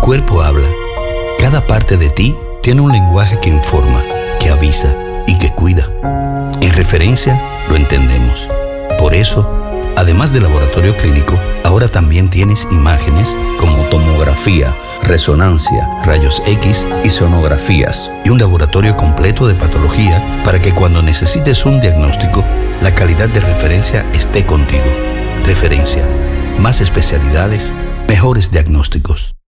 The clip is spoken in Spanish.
cuerpo habla. Cada parte de ti tiene un lenguaje que informa, que avisa y que cuida. En Referencia lo entendemos. Por eso, además de laboratorio clínico, ahora también tienes imágenes como tomografía, resonancia, rayos X y sonografías, y un laboratorio completo de patología para que cuando necesites un diagnóstico, la calidad de Referencia esté contigo. Referencia. Más especialidades, mejores diagnósticos.